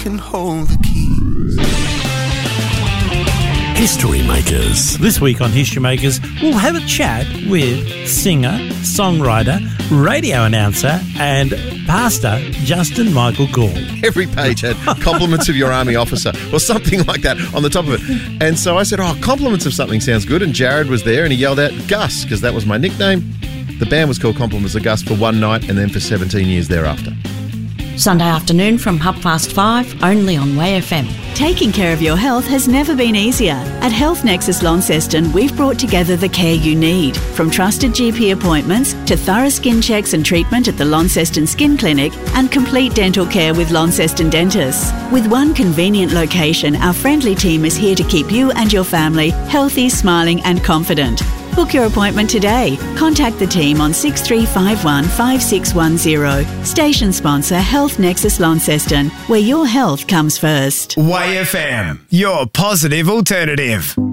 can hold the keys. History Makers. This week on History Makers, we'll have a chat with singer, songwriter, radio announcer and pastor Justin Michael Gall. Every page had compliments of your army officer or something like that on the top of it. And so I said, compliments of something sounds good. And Jared was there and he yelled out Gus, because that was my nickname. The band was called Compliments of Gus for one night and then for 17 years thereafter. Sunday afternoon from 5:30, only on Way FM. Taking care of your health has never been easier. At Health Nexus Launceston, we've brought together the care you need. From trusted GP appointments to thorough skin checks and treatment at the Launceston Skin Clinic and complete dental care with Launceston Dentists. With one convenient location, our friendly team is here to keep you and your family healthy, smiling and confident. Book your appointment today. Contact the team on 6351 5610. Station sponsor Health Nexus Launceston, where your health comes first. Way FM, your positive alternative.